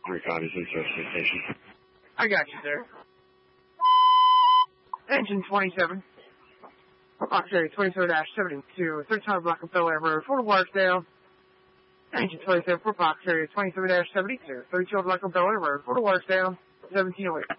3 copies in Associate Station. I got you, sir. Engine 27. Box area 27-72, 35 Block of Bel Air Road, Fort Warsdale. Engine 27 for box area 27-72, 32 Block of Bel Air Road, Fort Warsdale, 1708.